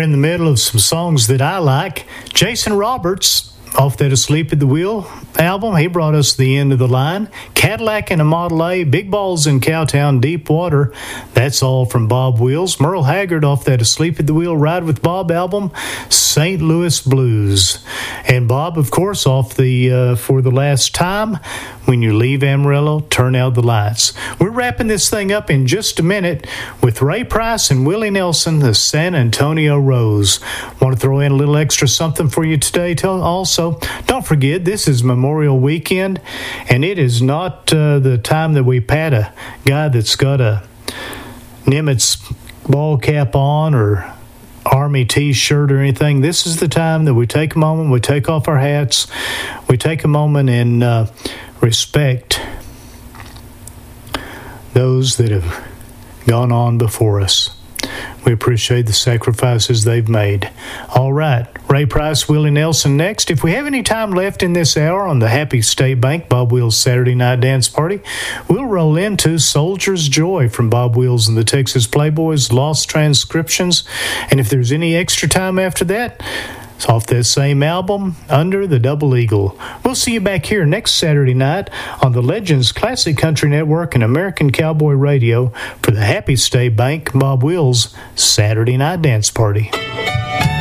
in the middle of some songs that I like. Jason Roberts, off that Asleep at the Wheel album, he brought us The End of the Line. Cadillac and a Model A, Big Balls in Cowtown, Deep Water. That's all from Bob Wills. Merle Haggard off that Asleep at the Wheel Ride with Bob album, St. Louis Blues. And Bob, of course, off the For the Last Time, When You Leave Amarillo, Turn Out the Lights. We're wrapping this thing up in just a minute with Ray Price and Willie Nelson, the San Antonio Rose. Want to throw in a little extra something for you today also. Don't forget, this is Memorial Weekend, and it is not the time that we pat a guy that's got a Nimitz ball cap on or Army T-shirt or anything. This is the time that we take a moment, we take off our hats, we take a moment and respect those that have gone on before us. We appreciate the sacrifices they've made. All right, Ray Price, Willie Nelson next. If we have any time left in this hour on the Happy State Bank Bob Wills Saturday Night Dance Party, we'll roll into Soldier's Joy from Bob Wills and the Texas Playboys, Lost Transcriptions. And if there's any extra time after that, it's off that same album, Under the Double Eagle. We'll see you back here next Saturday night on the Legends Classic Country Network and American Cowboy Radio for the Happy State Bank Bob Wills Saturday Night Dance Party.